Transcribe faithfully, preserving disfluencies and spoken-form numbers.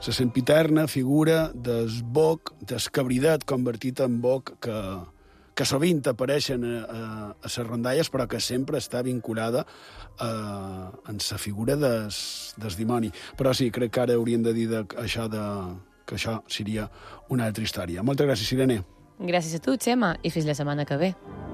la sempiterna figura del boc, del cabridet convertit en boc, que, que sovint apareixen a, a, a les rondalles, però que sempre està vinculada a, en la figura del, del dimoni. Però sí, crec que ara hauríem de dir de, això de, que això seria una altra història. Moltes gràcies, Irene. Gràcies a tu, Xema, i fins la setmana que ve.